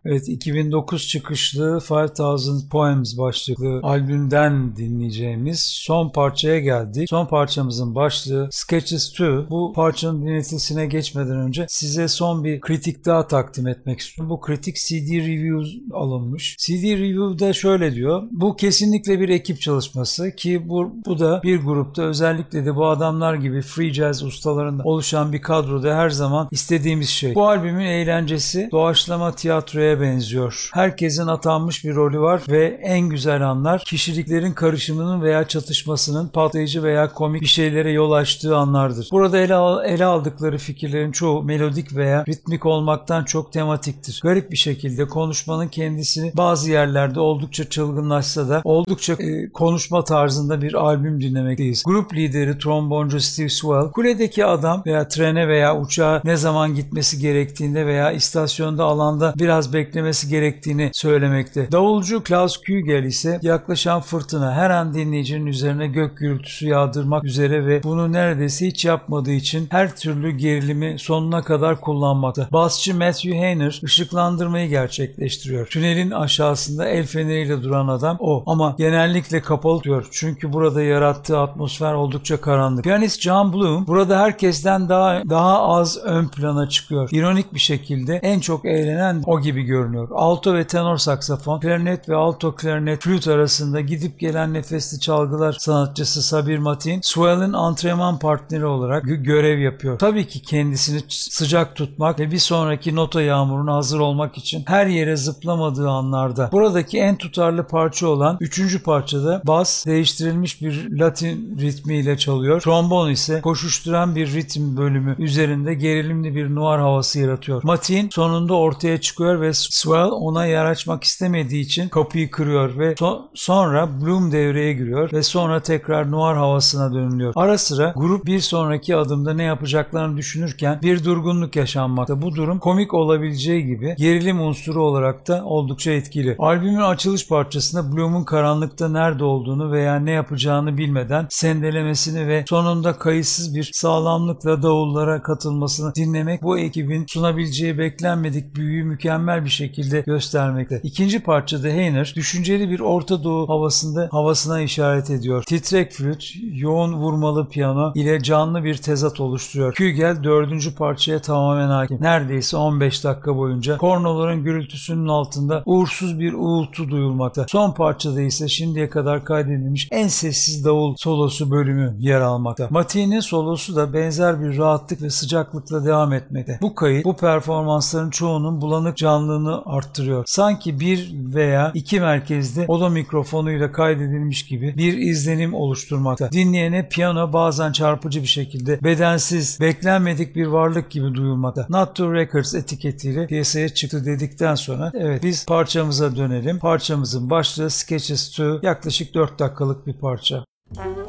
Evet, 2009 çıkışlı 5000 Poems başlıklı albümden dinleyeceğimiz son parçaya geldik. Son parçamızın başlığı Sketches 2. Bu parçanın dinletisine geçmeden önce size son bir kritik daha takdim etmek istiyorum. Bu kritik CD Review alınmış. CD Review'da şöyle diyor. Bu kesinlikle bir ekip çalışması ki bu da bir grupta, özellikle de bu adamlar gibi free jazz ustalarından oluşan bir kadroda her zaman istediğimiz şey. Bu albümün eğlencesi doğaçlama tiyatroya benziyor. Herkesin atanmış bir rolü var ve en güzel anlar kişiliklerin karışımının veya çatışmasının patlayıcı veya komik bir şeylere yol açtığı anlardır. Burada ele aldıkları fikirlerin çoğu melodik veya ritmik olmaktan çok tematiktir. Garip bir şekilde konuşmanın kendisini bazı yerlerde oldukça çılgınlaşsa da oldukça konuşma tarzında bir albüm dinlemekteyiz. Grup lideri tromboncu Steve Swell, kuledeki adam veya trene veya uçağa ne zaman gitmesi gerektiğinde veya istasyonda alanda biraz beklemesi gerektiğini söylemekte. Davulcu Klaus Kügel ise yaklaşan fırtına her an dinleyicinin üzerine gök gürültüsü yağdırmak üzere ve bunu neredeyse hiç yapmadığı için her türlü gerilimi sonuna kadar kullanmakta. Basçı Matthew Hayner ışıklandırmayı gerçekleştiriyor. Tünelin aşağısında el feneriyle duran adam o, ama genellikle kapalı diyor çünkü burada yarattığı atmosfer oldukça karanlık. Piyanist John Bloom burada herkesten daha az ön plana çıkıyor. İronik bir şekilde en çok eğlenen o gibi görünüyor. Alto ve tenor saksafon, klarnet ve alto klarnet flüt arasında gidip gelen nefesli çalgılar sanatçısı Sabir Matin, Swell'in antrenman partneri olarak görev yapıyor. Tabii ki kendisini sıcak tutmak ve bir sonraki nota yağmuruna hazır olmak için her yere zıplamadığı anlarda. Buradaki en tutarlı parça olan 3. parçada bas değiştirilmiş bir Latin ritmiyle çalıyor. Trombon ise koşuşturan bir ritim bölümü üzerinde gerilimli bir noir havası yaratıyor. Matin sonunda ortaya çıkıyor ve Swell ona yer açmak istemediği için kapıyı kırıyor ve sonra Bloom devreye giriyor ve sonra tekrar noir havasına dönülüyor. Ara sıra grup bir sonraki adımda ne yapacaklarını düşünürken bir durgunluk yaşanmakta. Bu durum komik olabileceği gibi gerilim unsuru olarak da oldukça etkili. Albümün açılış parçasında Bloom'un karanlıkta nerede olduğunu veya ne yapacağını bilmeden sendelemesini ve sonunda kayıtsız bir sağlamlıkla davullara katılmasını dinlemek bu ekibin sunabileceği beklenmedik büyüyü mükemmel bir şekilde göstermekte. 2. parçada Hayner düşünceli bir Orta Doğu havasına işaret ediyor. Titrek flüt, yoğun vurmalı piyano ile canlı bir tezat oluşturuyor. Kügel 4. parçaya tamamen hakim. Neredeyse 15 dakika boyunca kornoların gürültüsünün altında uğursuz bir uğultu duyulmakta. Son parçada ise şimdiye kadar kaydedilmiş en sessiz davul solosu bölümü yer almakta. Matin'in solosu da benzer bir rahatlık ve sıcaklıkla devam etmekte. Bu kayıt bu performansların çoğunun bulanık canlılığını arttırıyor. Sanki bir veya iki merkezde oda mikrofonuyla kaydedilmiş gibi bir izlenim oluşturmakta. Dinleyene piyano bazen çarpıcı bir şekilde bedensiz, beklenmedik bir varlık gibi duyulmakta. Not To Records etiketiyle piyasaya çıktı dedikten sonra evet, biz parçamıza dönelim. Parçamızın başlığı Sketches 2, yaklaşık 4 dakikalık bir parça.